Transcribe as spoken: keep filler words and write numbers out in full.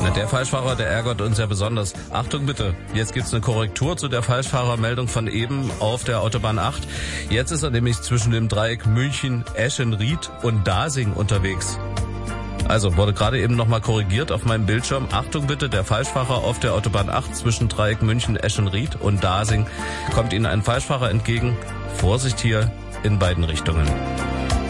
Na, der Falschfahrer, der ärgert uns ja besonders. Achtung bitte, jetzt gibt's eine Korrektur zu der Falschfahrermeldung von eben auf der Autobahn acht. Jetzt ist er nämlich zwischen dem Dreieck München, Eschenried und Dasing unterwegs. Also, wurde gerade eben nochmal korrigiert auf meinem Bildschirm. Achtung bitte, der Falschfahrer auf der Autobahn acht zwischen Dreieck München, Eschenried und Dasing. Kommt Ihnen ein Falschfahrer entgegen. Vorsicht hier in beiden Richtungen.